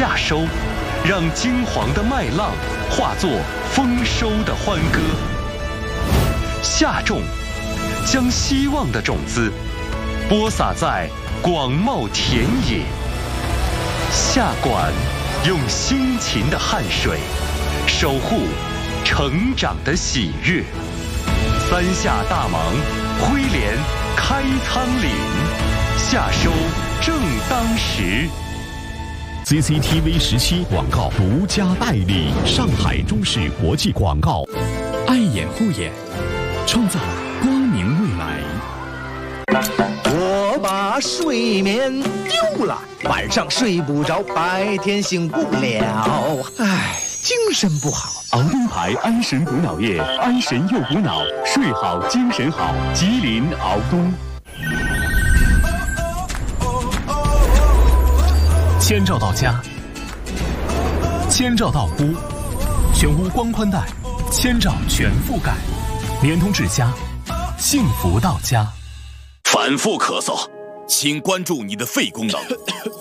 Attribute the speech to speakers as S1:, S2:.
S1: 夏收，让金黄的麦浪化作丰收的欢歌。夏种，将希望的种子播撒在广袤田野。夏管，用辛勤的汗水守护成长的喜悦。三夏大忙，挥镰开仓廪，夏收正当时。
S2: CCTV 17广告独家代理，上海中视国际广告，
S3: 爱眼护眼，创造光明未来。
S4: 我把睡眠丢了，晚上睡不着，白天醒不了，唉，精神不好。
S5: 熬灯牌安神补脑液，安神又补脑，睡好精神好。吉林熬冬。
S3: 千兆到家，千兆到屋，全屋光宽带，千兆全覆盖，联通至家，幸福到家。
S6: 反复咳嗽，请关注你的肺功能。